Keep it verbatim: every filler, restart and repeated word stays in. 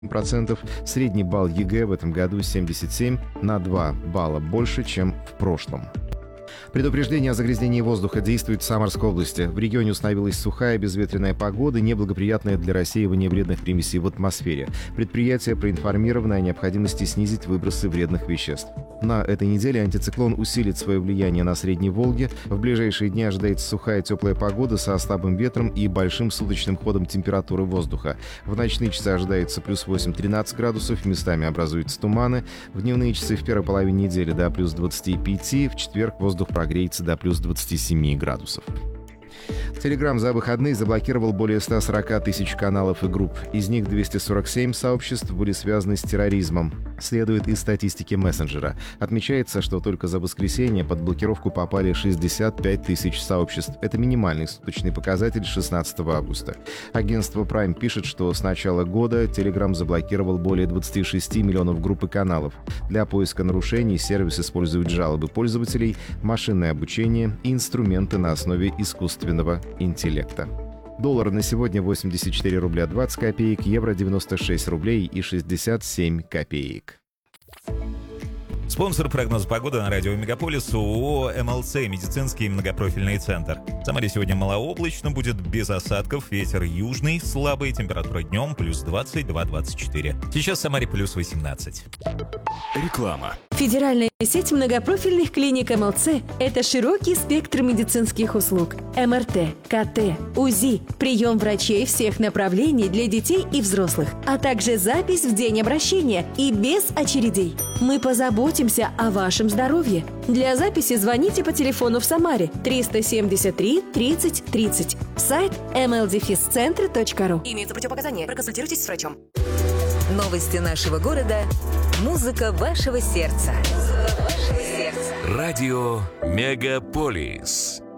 процентов. Средний балл ЕГЭ в этом году семьдесят семь, на два балла больше, чем в прошлом. Предупреждение о загрязнении воздуха действует в Самарской области. В регионе установилась сухая безветренная погода, неблагоприятная для рассеивания вредных примесей в атмосфере. Предприятие проинформировано о необходимости снизить выбросы вредных веществ. На этой неделе антициклон усилит свое влияние на Средней Волге. В ближайшие дни ожидается сухая теплая погода со слабым ветром и большим суточным ходом температуры воздуха. В ночные часы ожидается плюс восемь-тринадцать градусов, местами образуются туманы. В дневные часы в первой половине недели до плюс двадцати пяти, в четверг воздух прогреется до плюс двадцати семи градусов. Telegram за выходные заблокировал более ста сорока тысяч каналов и групп. Из них двести сорок семь сообществ были связаны с терроризмом. Следует из статистики мессенджера. Отмечается, что только за воскресенье под блокировку попали шестьдесят пять тысяч сообществ. Это минимальный суточный показатель шестнадцатого августа. Агентство Prime пишет, что с начала года Telegram заблокировал более двадцати шести миллионов групп и каналов. Для поиска нарушений сервис использует жалобы пользователей, машинное обучение и инструменты на основе искусственного интеллекта. Доллар на сегодня восемьдесят четыре рубля двадцать копеек, евро девяносто шесть рублей и шестьдесят семь копеек. Спонсор прогноза погоды на радио Мегаполис ООО эм эл цэ «Медицинский многопрофильный центр». В Самаре сегодня малооблачно, будет без осадков, ветер южный, слабый, температура днем плюс двадцать два - двадцать четыре. Сейчас в Самаре плюс восемнадцать. Реклама. Федеральная сеть многопрофильных клиник эм эл цэ – это широкий спектр медицинских услуг. эм эр тэ, ка тэ, УЗИ, прием врачей всех направлений для детей и взрослых, а также запись в день обращения и без очередей. Мы позаботимся о вашем здоровье. Для записи звоните по телефону в Самаре триста семьдесят три тридцать тридцать. Сайт эм эл дефис центр точка ру. Имеются противопоказания. Проконсультируйтесь с врачом. Новости нашего города. Музыка вашего сердца. Радио Мегаполис.